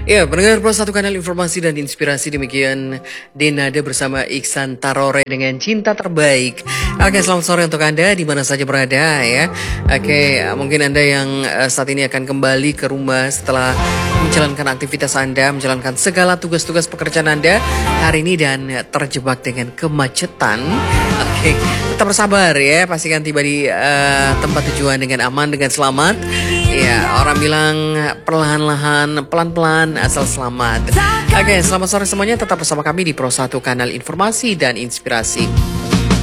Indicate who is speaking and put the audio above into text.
Speaker 1: Ya, pendengar Pro Satu Kanal Informasi dan Inspirasi, demikian Denada bersama Iksan Tarore dengan Cinta Terbaik. Oke, selamat sore untuk Anda di mana saja berada ya. Oke, mungkin Anda yang saat ini akan kembali ke rumah setelah menjalankan aktivitas Anda, menjalankan segala tugas-tugas pekerjaan Anda hari ini dan terjebak dengan kemacetan. Oke, tetap bersabar ya, pastikan tiba di tempat tujuan dengan aman, dengan selamat. Ya, orang bilang perlahan-lahan, pelan-pelan asal selamat. Oke, selamat sore semuanya. Tetap bersama kami di Pro 1 Kanal Informasi dan Inspirasi.